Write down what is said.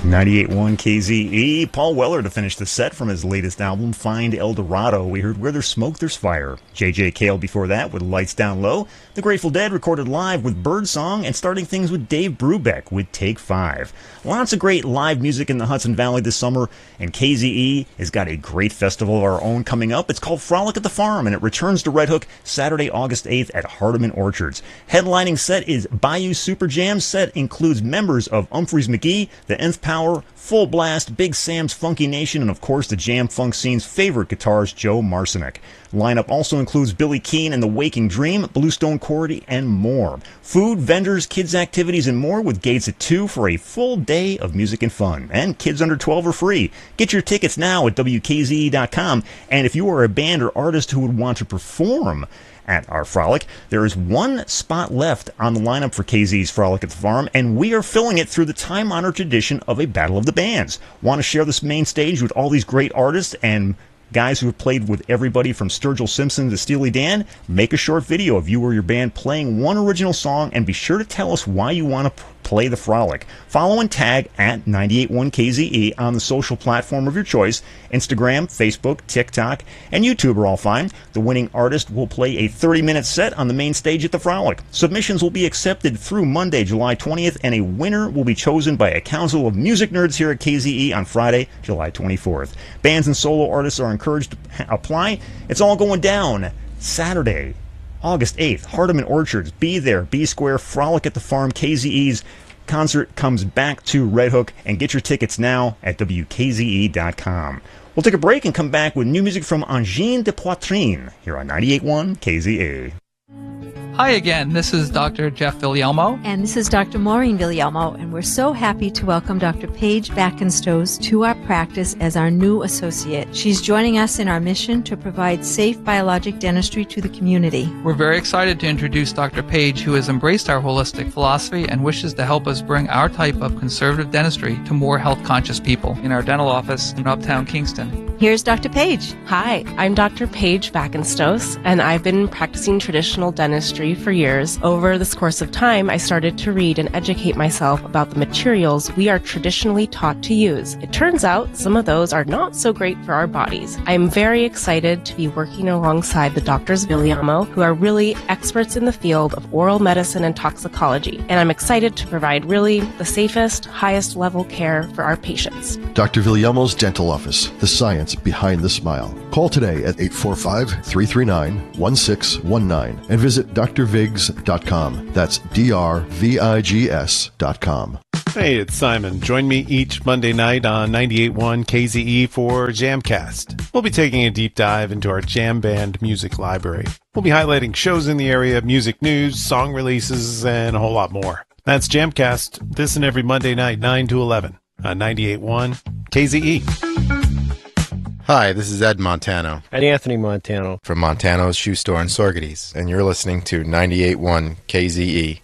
98.1 KZE. Paul Weller to finish the set from his latest album, Find El Dorado. We heard Where There's Smoke, There's Fire. J.J. Cale before that with Lights Down Low. The Grateful Dead recorded live with Birdsong, and starting things with Dave Brubeck with Take 5. Lots of great live music in the Hudson Valley this summer, and KZE has got a great festival of our own coming up. It's called Frolic at the Farm, and it returns to Red Hook Saturday, August 8th at Hardeman Orchards. Headlining set is Bayou Super Jam. Set includes members of Umphreys McGee, the Nth Power, Full Blast, Big Sam's Funky Nation, and of course the jam funk scene's favorite guitarist, Joe Marcinek. Lineup also includes Billy Keane and the Waking Dream, Bluestone Cordy, and more. Food, vendors, kids' activities, and more with gates at 2 for a full day of music and fun. And kids under 12 are free. Get your tickets now at WKZE.com. And if you are a band or artist who would want to perform at our Frolic, there is one spot left on the lineup for KZ's Frolic at the Farm, and we are filling it through the time-honored tradition of a Battle of the Bands. Want to share this main stage with all these great artists and guys who have played with everybody from Sturgill Simpson to Steely Dan? Make a short video of you or your band playing one original song, and be sure to tell us why you want to play the Frolic. Follow and tag at 98.1 KZE on the social platform of your choice. Instagram, Facebook, TikTok, and YouTube are all fine. The winning artist will play a 30-minute set on the main stage at the Frolic. Submissions will be accepted through Monday, July 20th, and a winner will be chosen by a council of music nerds here at KZE on Friday, July 24th. Bands and solo artists are encouraged to apply. It's all going down Saturday, August 8th, Hardeman Orchards. Be there, be square, Frolic at the Farm. KZE's concert comes back to Red Hook, and get your tickets now at WKZE.com. We'll take a break and come back with new music from Angine de Poitrine here on 98.1 KZE. Hi again, this is Dr. Jeff Villalmo. And this is Dr. Maureen Villalmo, and we're so happy to welcome Dr. Paige Backenstoes to our practice as our new associate. She's joining us in our mission to provide safe biologic dentistry to the community. We're very excited to introduce Dr. Paige, who has embraced our holistic philosophy and wishes to help us bring our type of conservative dentistry to more health-conscious people in our dental office in Uptown Kingston. Here's Dr. Paige. Hi, I'm Dr. Paige Backenstoes, and I've been practicing traditional dentistry for years. Over this course of time, I started to read and educate myself about the materials we are traditionally taught to use. It turns out some of those are not so great for our bodies. I'm very excited to be working alongside the doctors Villalmo, who are really experts in the field of oral medicine and toxicology, and I'm excited to provide really the safest, highest level care for our patients. Dr. Villalmo's Dental Office, the science behind the smile. Call today at 845-339-1619 and visit drvigs.com. That's drvigs.com. Hey, it's Simon. Join me each Monday night on 98.1 KZE for Jamcast. We'll be taking a deep dive into our jam band music library. We'll be highlighting shows in the area, music news, song releases, and a whole lot more. That's Jamcast, this and every Monday night, 9 to 11 on 98.1 KZE. Hi, this is Ed Montano. And Anthony Montano. From Montano's Shoe Store in Sorgetes, and you're listening to 98.1 KZE.